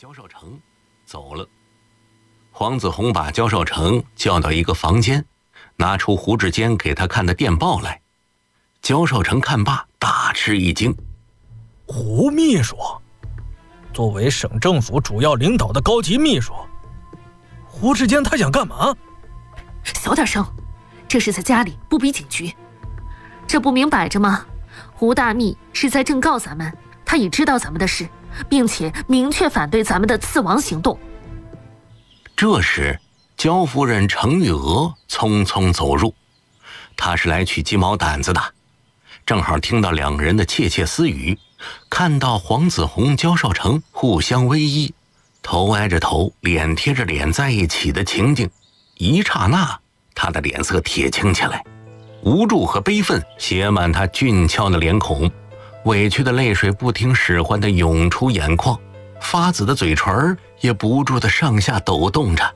焦少成走了。黄子弘把焦少成叫到一个房间，拿出胡志坚给他看的电报来。焦少成看罢大吃一惊， 胡秘书作为省政府主要领导的高级秘书，胡志坚他想干嘛？ 小点声，这是在家里不逼警局，这不明摆着吗？胡大秘是在正告咱们，他已知道咱们的事，并且明确反对咱们的刺王行动。 这时焦夫人程玉娥匆匆走入，她是来取鸡毛掸子的，正好听到两个人的窃窃私语，看到黄子弘、焦少成互相偎依，头挨着头，脸贴着脸在一起的情景，一刹那她的脸色铁青起来，无助和悲愤写满她俊俏的脸孔，委屈的泪水不听使唤地涌出眼眶，发紫的嘴唇也不住地上下抖动着。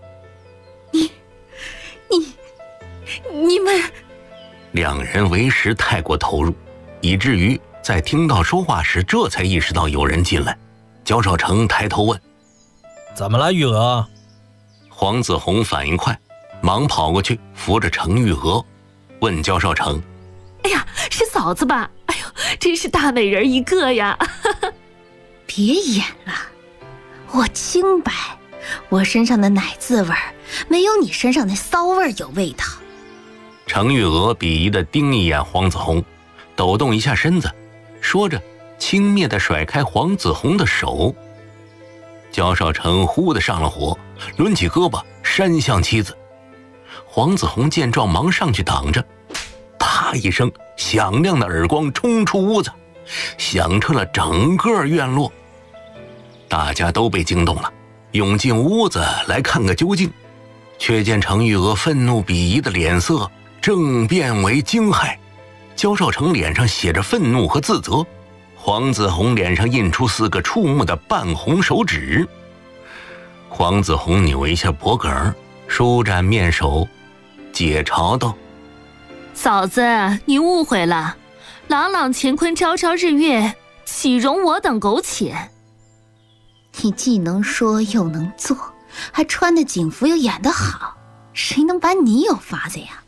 你们…… 两人为时太过投入，以至于在听到说话时这才意识到有人进来。焦少成抬头问： 怎么了，玉娥？ 黄子弘反应快，忙跑过去扶着程玉娥，问焦少成： 哎呀，是嫂子吧？哎呦，真是大美人一个呀！ 别演了，我清白，我身上的奶渍味没有你身上的骚味有味道。 程玉娥鄙夷地盯一眼黄子弘，抖动一下身子，说着轻蔑地甩开黄子弘的手。焦少成忽地上了火，抡起胳膊扇向妻子。黄子弘见状忙上去挡着，啪一声响亮的耳光冲出屋子，响彻了整个院落。大家都被惊动了，涌进屋子来看个究竟，却见程玉娥愤怒鄙夷的脸色正变为惊骇，焦少成脸上写着愤怒和自责，黄子弘脸上印出4个触目的半红手指。黄子弘扭一下脖梗，舒展面首，解嘲道： 嫂子，你误会了，朗朗乾坤，朝朝日月，岂容我等苟且？ 你既能说又能做，还穿的警服又演得好，谁能把你有法子呀？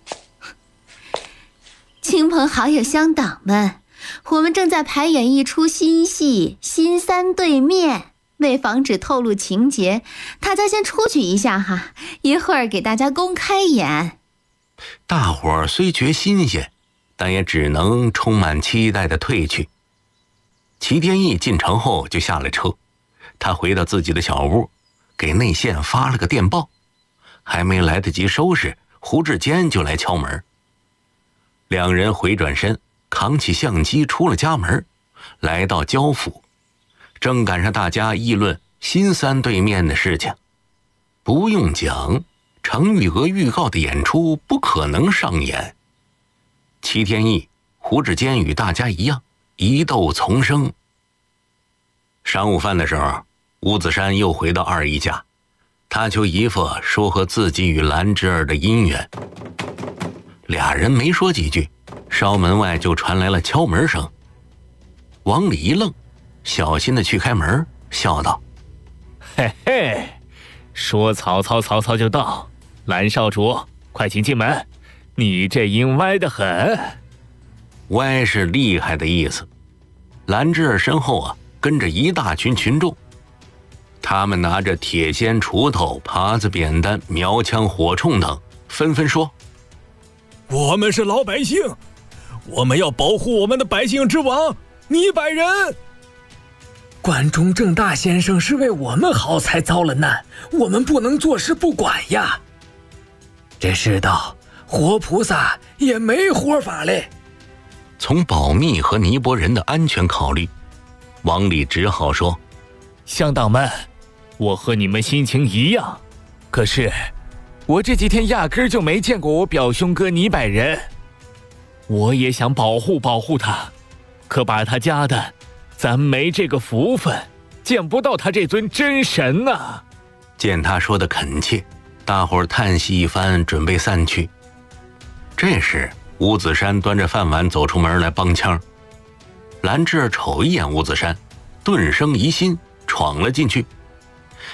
亲朋好友乡党们，我们正在排演一出新戏《新三对面》，为防止透露情节，大家先出去一下哈，一会儿给大家公开演。 大伙儿虽觉新鲜，但也只能充满期待地退去。齐天义进城后就下了车，他回到自己的小屋，给内线发了个电报，还没来得及收拾，胡志坚就来敲门。两人回转身，扛起相机出了家门，来到焦府，正赶上大家议论新三对面的事情。不用讲，程玉娥预告的演出不可能上演。齐天义、胡志坚与大家一样，疑窦丛生。晌午饭的时候，吴子山又回到二姨家，他求姨父说和自己与兰芝儿的姻缘。俩人没说几句，稍门外就传来了敲门声。王礼一愣，小心地去开门，笑道： 嘿嘿，说曹操就到，兰少主快请进门，你这音歪得很。 歪是厉害的意思。兰芝儿身后跟着一大群群众，他们拿着铁锨、锄头、耙子、扁担、苗枪、火铳等，纷纷说： 我们是老百姓，我们要保护我们的百姓之王倪百人。 关中正大先生是为我们好才遭了难，我们不能坐视不管呀。这世道，活菩萨也没活法嘞。 从保密和尼泊人的安全考虑，王礼只好说： 乡党们，我和你们心情一样，可是我这几天压根儿就没见过我表兄哥倪百人，我也想保护他，可把他家的，咱没这个福分，见不到他这尊真神呐。 见他说的恳切，大伙儿叹息一番，准备散去。这时吴子山端着饭碗走出门来帮腔。兰芝儿瞅一眼吴子山，顿生疑心，闯了进去。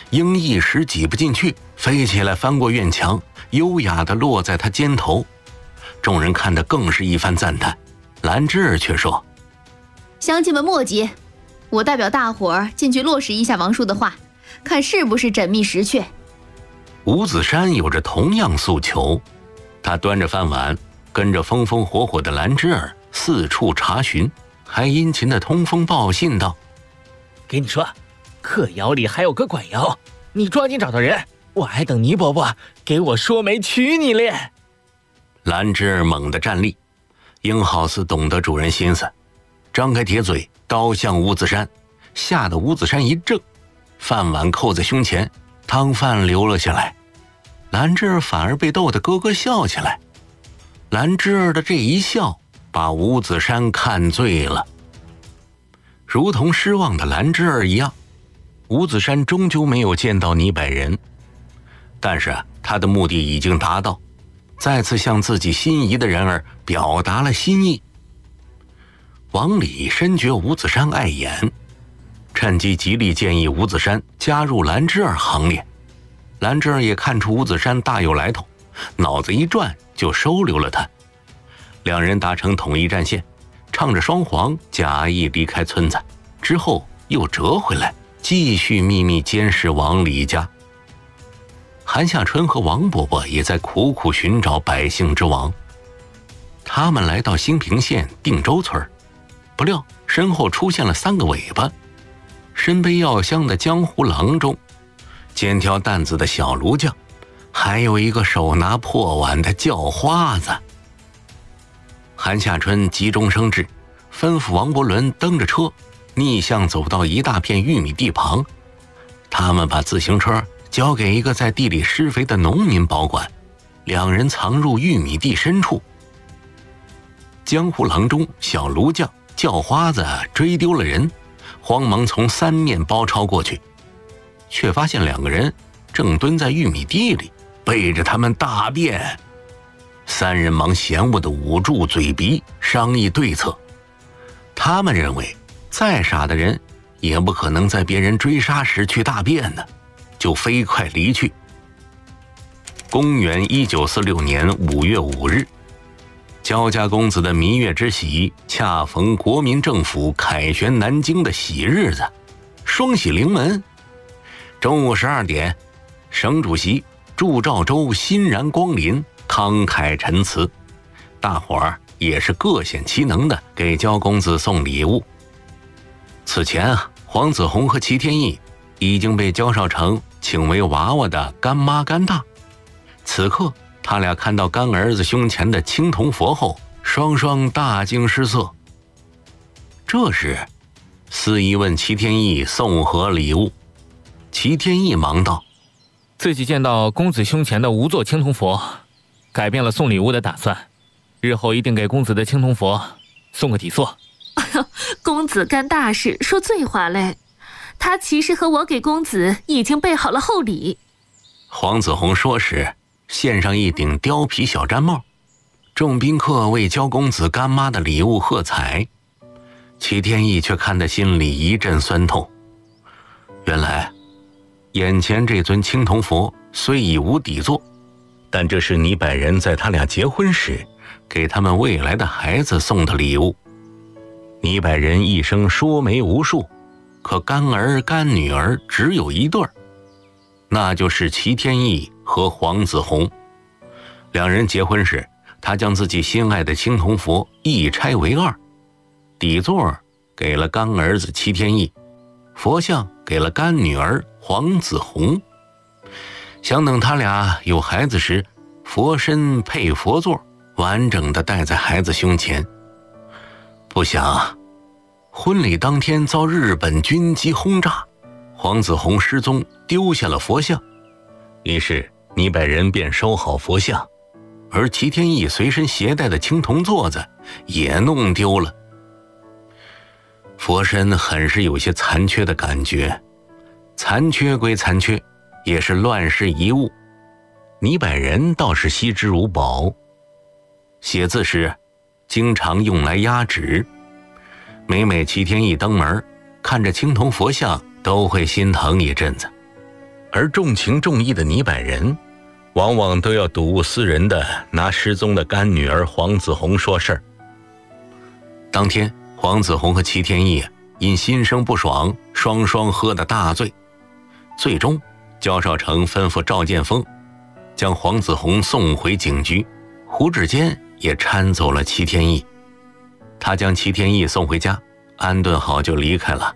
鹰一时挤不进去，飞起来翻过院墙，优雅地落在他肩头。众人看得更是一番赞叹。兰芝儿却说： 乡亲们莫急，我代表大伙儿进去落实一下王叔的话，看是不是缜密实确。 吴子山有着同样诉求，他端着饭碗，跟着风风火火的兰芝儿四处查询，还殷勤地通风报信道： 给你说，客窑里还有个管窑，你抓紧找到人，我还等倪伯伯给我说媒娶你嘞。 兰芝儿猛地站立，鹰好似懂得主人心思，张开铁嘴刀向吴子山，吓得吴子山一怔，饭碗扣在胸前，汤饭流了下来。兰芝儿反而被逗得咯咯笑起来。兰芝儿的这一笑把吴子山看醉了。如同失望的兰芝儿一样，吴子山终究没有见到倪百人，但是他的目的已经达到，再次向自己心仪的人儿表达了心意。王礼深觉吴子山碍眼，趁机极力建议吴子山加入兰芝儿行列。兰芝儿也看出吴子山大有来头，脑子一转就收留了他。两人达成统一战线，唱着双簧假意离开村子，之后又折回来，继续秘密监视王李家。韩夏春和王伯伯也在苦苦寻找百姓之王。他们来到兴平县定州村，不料身后出现了3个尾巴，身背药箱的江湖郎中，肩挑担子的小炉匠，还有一个手拿破碗的叫花子。韩夏春急中生智，吩咐王伯伦蹬着车逆向走到一大片玉米地旁，他们把自行车交给一个在地里施肥的农民保管，两人藏入玉米地深处。江湖郎中、小炉匠、叫花子追丢了人，慌忙从3面包抄过去，却发现2个人正蹲在玉米地里背着他们大便。3人忙嫌恶地捂住嘴鼻，商议对策。他们认为再傻的人也不可能在别人追杀时去大便呢，就飞快离去。公元1946年5月5日，焦家公子的蜜月之喜恰逢国民政府凯旋南京的喜日子，双喜临门。中午12点，省主席祝肇州欣然光临，慷慨陈词，大伙儿也是各显其能的给焦公子送礼物。此前黄子弘和齐天意已经被焦少成请为娃娃的干妈干大，此刻他俩看到干儿子胸前的青铜佛后，双双大惊失色。这时司仪问齐天意送何礼物，齐天意忙道： 自己见到公子胸前的无座青铜佛，改变了送礼物的打算，日后一定给公子的青铜佛送个底座。 公子干大事说醉话嘞，他其实和我给公子已经备好了厚礼。 黄子弘说时献上一顶貂皮小毡帽，众宾客为焦公子干妈的礼物喝彩。齐天意却看得心里一阵酸痛，原来眼前这尊青铜佛虽已无底座，但这是倪百人在他俩结婚时给他们未来的孩子送的礼物。倪百人一生说媒无数，可干儿干女儿只有一对儿，那就是齐天意和黄子弘。两人结婚时，他将自己心爱的青铜佛一拆为2，底座给了干儿子齐天意，佛像给了干女儿黄子弘。想等他俩有孩子时，佛身配佛座，完整的戴在孩子胸前。不想婚礼当天遭日本军机轰炸，黄子弘失踪，丢下了佛像，于是倪百人便收好佛像，而齐天意随身携带的青铜座子也弄丢了。佛身很是有些残缺的感觉，残缺归残缺，也是乱世遗物，倪百人倒是惜之如宝。写字时经常用来压纸，每齐天意登门看着青铜佛像都会心疼一阵子。 而重情重义的泥摆人往往都要睹物思人的拿失踪的干女儿黄子红说事儿。当天，黄子红和齐天义因心生不爽，双双喝得大醉。最终，焦少成吩咐赵建峰将黄子红送回警局，胡志坚也搀走了齐天义。他将齐天义送回家，安顿好就离开了。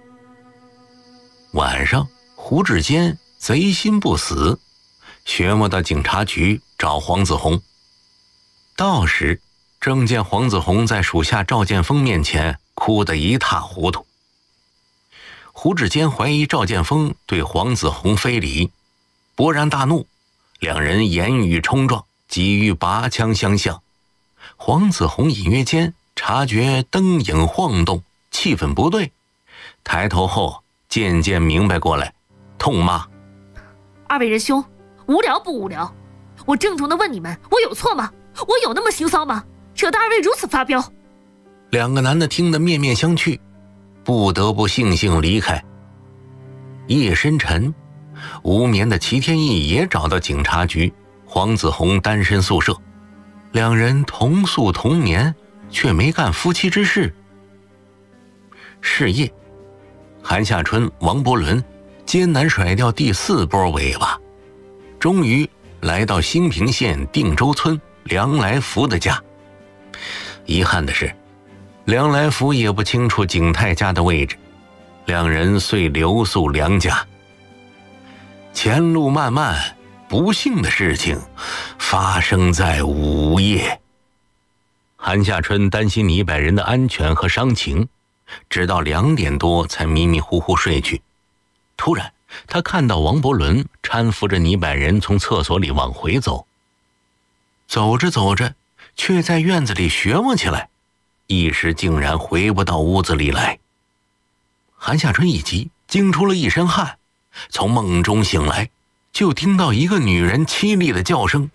晚上，胡志坚贼心不死，学摸到警察局找黄子红。到时正见黄子红在属下赵建峰面前哭得一塌糊涂。胡志坚怀疑赵建峰对黄子红非礼，勃然大怒，两人言语冲撞，急于拔枪相向。黄子红隐约间察觉灯影晃动，气氛不对，抬头后渐渐明白过来，痛骂： 二位仁兄，无聊不无聊？我郑重地问你们，我有错吗？我有那么腥骚吗？惹得二位如此发飙。 两个男的听得面面相觑，不得不悻悻离开。夜深沉，无眠的齐天义也找到警察局黄子红单身宿舍，两人同宿同眠，却没干夫妻之事。是夜，韩夏春、王伯伦艰难甩掉第4波尾巴，终于来到兴平县定州村梁来福的家。遗憾的是，梁来福也不清楚景泰家的位置，两人遂留宿梁家。前路漫漫，不幸的事情发生在午夜。韩夏春担心泥摆人的安全和伤情，直到2点多才迷迷糊糊睡去。突然，他看到王伯伦搀扶着泥摆人从厕所里往回走，走着走着，却在院子里学摸起来，一时竟然回不到屋子里来。韩夏春一急，惊出了一身汗，从梦中醒来，就听到一个女人凄厉的叫声：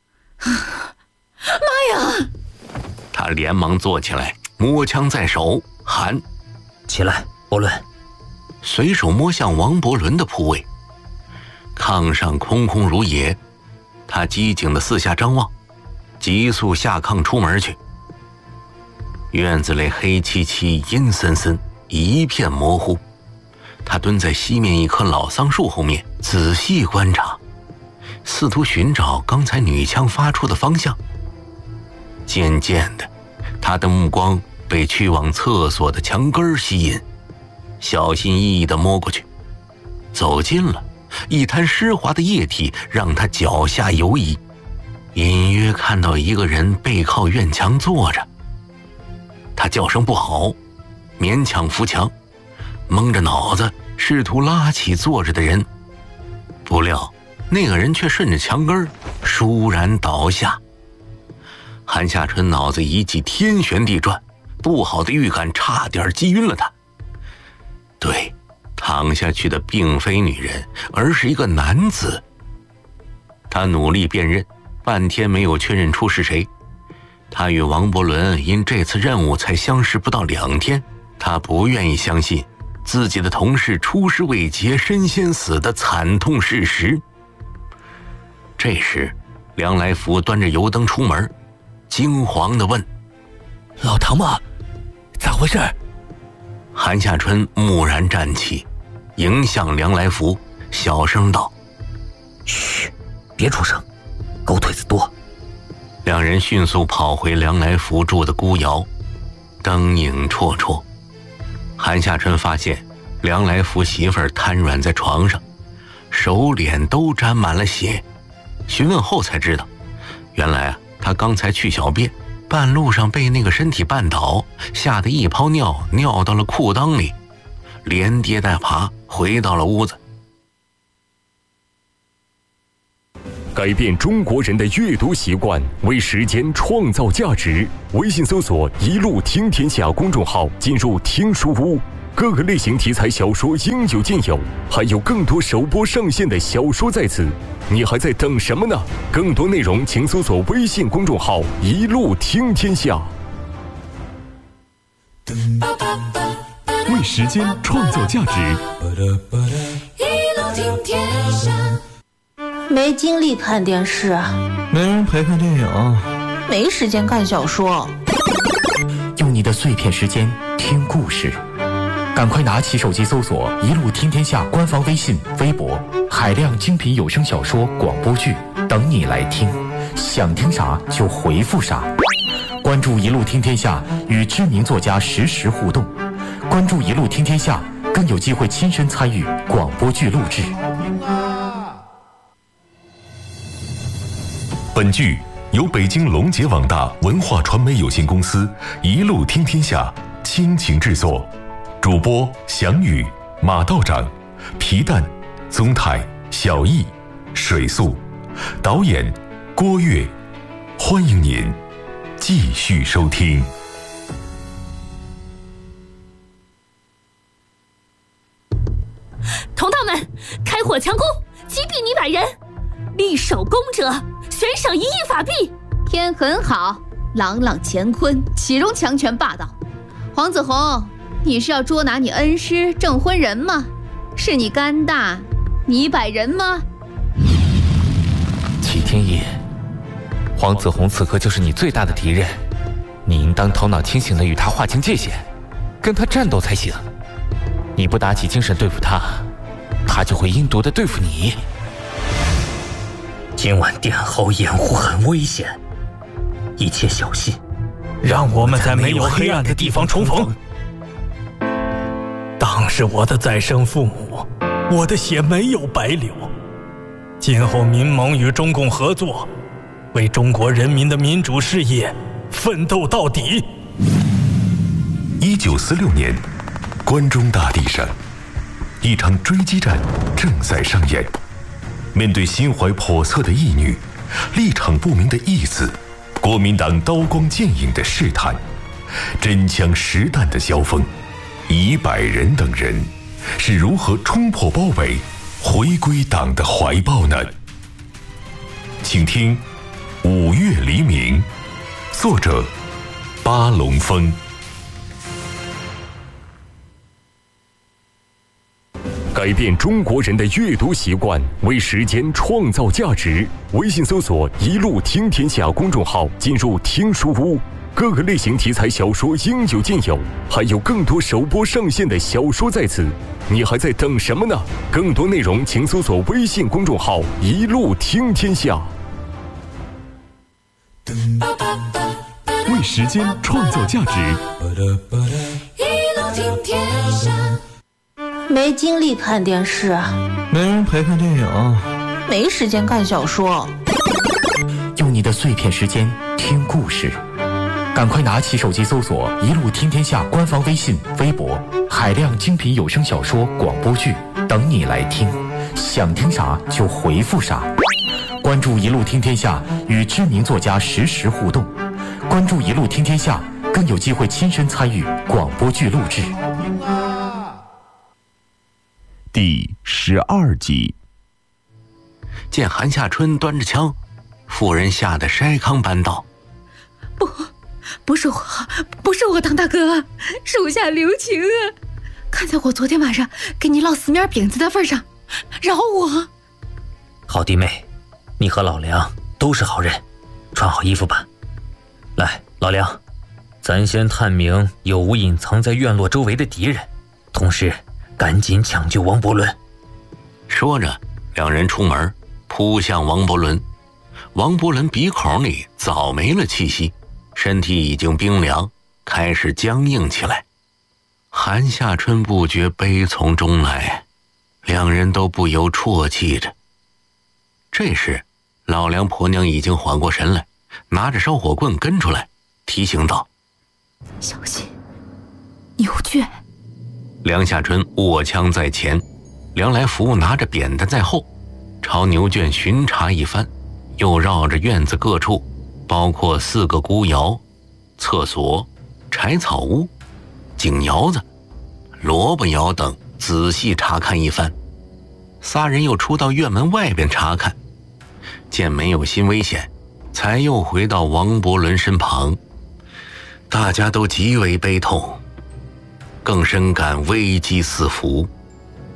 妈呀！ 他连忙坐起来，摸枪在手，喊： 起来，伯伦！ 随手摸向王伯伦的铺位，炕上空空如也。他机警地四下张望，急速下炕出门去。院子里黑漆漆，阴森森，一片模糊。他蹲在西面一棵老桑树后面，仔细观察，试图寻找刚才女枪发出的方向。渐渐的，他的目光被去往厕所的墙根吸引，小心翼翼地摸过去，走近了，一滩湿滑的液体让他脚下游移，隐约看到一个人背靠院墙坐着。他叫声不好，勉强扶墙，蒙着脑子试图拉起坐着的人，不料那个人却顺着墙根倏然倒下。韩夏春脑子一记天旋地转，不好的预感差点击晕了他。对，躺下去的并非女人，而是一个男子。他努力辨认，半天没有确认出是谁。他与王伯伦因这次任务才相识不到2天，他不愿意相信自己的同事出师未捷身先死的惨痛事实。这时，梁来福端着油灯出门，惊惶地问： 老唐吗？咋回事？ 韩夏春蓦然站起，迎向梁来福，小声道： 嘘，别出声，狗腿子多。 两人迅速跑回梁来福住的孤窑，灯影绰绰。韩夏春发现梁来福媳妇儿瘫软在床上，手脸都沾满了血。询问后才知道，原来他刚才去小便，半路上被那个身体绊倒，吓得一泡尿尿到了裤裆里，连跌带爬回到了屋子。 改变中国人的阅读习惯，为时间创造价值。微信搜索“一路听天下”公众号，进入听书屋，各个类型题材小说应有尽有，还有更多首播上线的小说在此。你还在等什么呢？更多内容请搜索微信公众号“一路听天下”。为时间创造价值。 路听天下。 没精力看电视， 没人陪看电影， 没时间看小说。 用你的碎片时间听故事，赶快拿起手机搜索“一路听天下”官方微信、微博，海量精品有声小说、广播剧等你来听，想听啥就回复啥。关注“一路听天下”，与知名作家实时互动。关注“一路听天下”，更有机会亲身参与广播剧录制。 本剧由北京龙杰网大文化传媒有限公司一路听天下倾情制作，主播翔宇、马道长、皮蛋、宗泰、小易、水素，导演郭跃。欢迎您继续收听。 同道们，开火强攻，击毙你100人，立首功者悬赏1亿法币。 天很好，朗朗乾坤，岂容强权霸道。黄子红，你是要捉拿你恩师证婚人吗？是你肝大，你100人吗？ 齐天一，黄子红此刻就是你最大的敌人，你应当头脑清醒地与他划清界限，跟他战斗才行。你不打起精神对付他，他就会阴毒地对付你。 今晚殿后掩护很危险，一切小心， 让我们在没有黑暗的地方重逢。当是我的再生父母，我的血没有白流。今后民盟与中共合作，为中国人民的民主事业奋斗到底。 1946年，关中大地上，一场追击战正在上演。面对心怀叵测的义女，立场不明的义子，国民党刀光剑影的试探，真枪实弹的交锋，100人等人是如何冲破包围，回归党的怀抱呢？请听《5月黎明》，作者巴龙峰。改变中国人的阅读习惯，为时间创造价值。微信搜索“一路听天下”公众号，进入听书屋，各个类型题材小说应有尽有，还有更多首播上线的小说在此，你还在等什么呢？更多内容请搜索微信公众号“一路听天下”。为时间创造价值， 一路听天下。 没精力看电视， 没人陪看电影， 没时间看小说。 用你的碎片时间听故事，赶快拿起手机搜索“一路听天下”官方微信、微博，海量精品有声小说、广播剧等你来听，想听啥就回复啥。关注“一路听天下”，与知名作家实时互动。关注“一路听天下”，更有机会亲身参与广播剧录制。 第12集。 见韩夏春端着枪，妇人吓得筛糠般道：“ 不是我，唐大哥，手下留情啊！看在我昨天晚上给你烙4面饼子的份上，饶我。” 好弟妹，你和老梁都是好人，穿好衣服吧。来，老梁，咱先探明有无隐藏在院落周围的敌人，同时赶紧抢救王伯伦。 说着，两人出门扑向王伯伦。王伯伦鼻孔里早没了气息，身体已经冰凉，开始僵硬起来。韩夏春不觉悲从中来，两人都不由啜泣着。这时老梁婆娘已经缓过神来，拿着烧火棍跟出来，提醒道：“ 小心牛圈。” 梁夏春握枪在前，梁来福拿着扁担在后，朝牛圈巡查一番，又绕着院子各处，包括4个孤窑、厕所、柴草屋、井窑子、萝卜窑等仔细查看一番。仨人又出到院门外边查看，见没有新危险，才又回到王伯伦身旁。大家都极为悲痛，更深感危机四伏。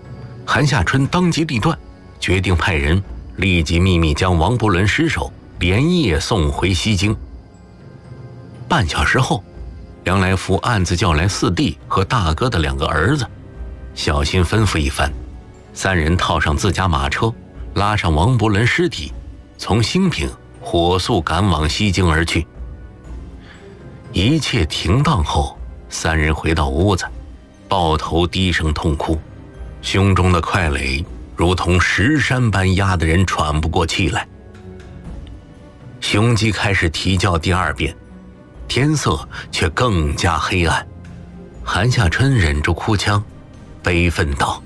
韩夏春当机立断，决定派人立即秘密将王伯伦尸首连夜送回西京。半小时后，梁来福暗自叫来四弟和大哥的2个儿子，小心吩咐一番，3人套上自家马车，拉上王伯伦尸体，从兴平火速赶往西京而去。一切停当后，3人回到屋子，抱头低声痛哭，胸中的快垒如同石山般压得人喘不过气来。雄鸡开始啼叫第2遍，天色却更加黑暗。韩夏春忍住哭腔，悲愤道：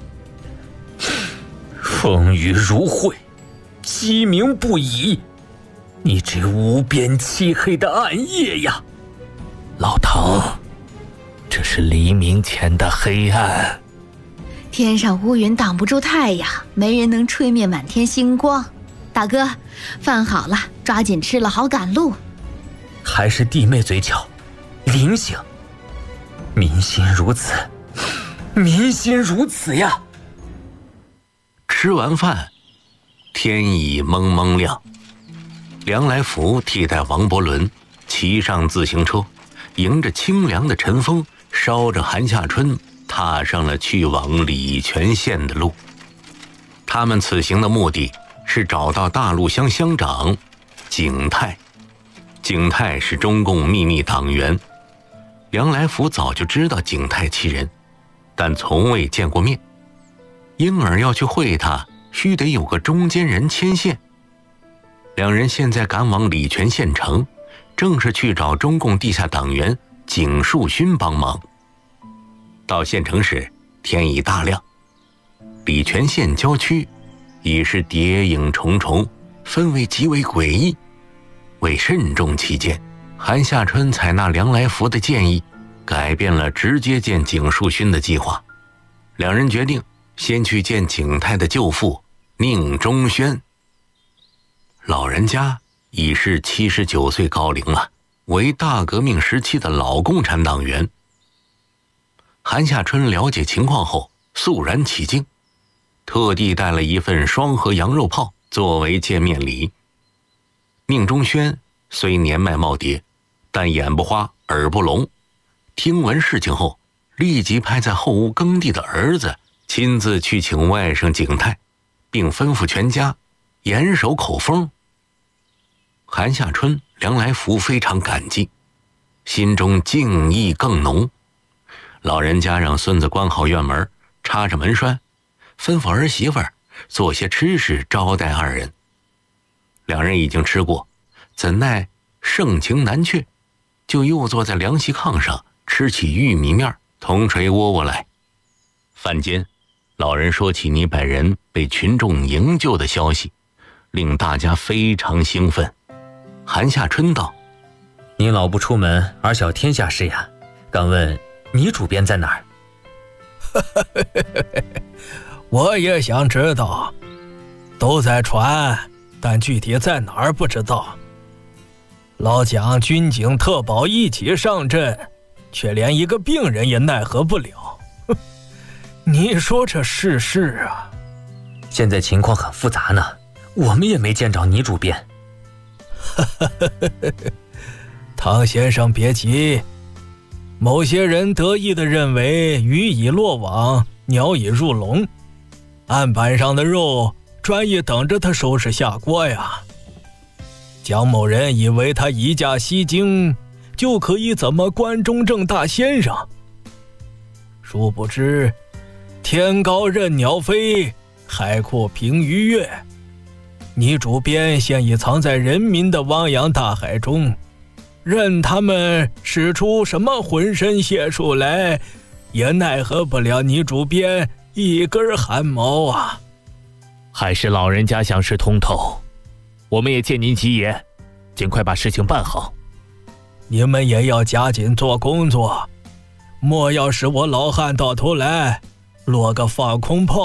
风雨如晦，鸡鸣不已，你这无边漆黑的暗夜呀！ 老唐，这是黎明前的黑暗。 天上乌云挡不住太阳，没人能吹灭满天星光。大哥，饭好了，抓紧吃了，好赶路。 还是弟妹嘴巧，灵醒。民心如此，民心如此呀！ 吃完饭，天已蒙蒙亮。梁来福替代王伯伦骑上自行车，迎着清凉的晨风，捎着韩夏春踏上了去往礼泉县的路。他们此行的目的是找到大陆乡乡长景泰。景泰是中共秘密党员，梁来福早就知道景泰其人，但从未见过面，因而要去会他，须得有个中间人牵线。2人现在赶往礼泉县城，正是去找中共地下党员景树勋帮忙。到县城时，天已大亮。礼泉县郊区已是谍影重重，氛围极为诡异。为慎重起见，韩夏春采纳梁来福的建议，改变了直接见景树勋的计划。2人决定先去见景泰的舅父宁中轩。老人家已是79岁高龄了，为大革命时期的老共产党员。韩夏春了解情况后肃然起敬，特地带了一份双盒羊肉泡作为见面礼。宁中轩虽年迈耄耋，但眼不花耳不聋，听闻事情后，立即派在后屋耕地的儿子亲自去请外甥景泰，并吩咐全家严守口风。韩夏春、梁来福非常感激，心中敬意更浓。老人家让孙子关好院门，插着门栓，吩咐儿媳妇做些吃食招待2人。2人已经吃过，怎奈盛情难却，就又坐在凉席炕上吃起玉米面、铜锤窝窝来。饭间，老人说起倪百人被群众营救的消息，令大家非常兴奋。韩夏春道： 您老不出门，而晓天下事呀，敢问倪主编在哪儿？ 我也想知道，都在传，但具体在哪儿不知道。老蒋军警特保一起上阵，却连一个病人也奈何不了。你说这是事啊？ 现在情况很复杂呢，我们也没见着倪主编。 唐先生别急，某些人得意地认为鱼已落网，鸟已入笼，案板上的肉专一等着他收拾下锅呀。蒋某人以为他移驾西京就可以怎么关中正大先生，殊不知天高任鸟飞，海阔凭鱼跃。倪主编现已藏在人民的汪洋大海中，任他们使出什么浑身解数来，也奈何不了倪主编一根汗毛啊！ 还是老人家想事通透，我们也借您吉言，尽快把事情办好。 你们也要加紧做工作，莫要使我老汉到头来落个放空炮。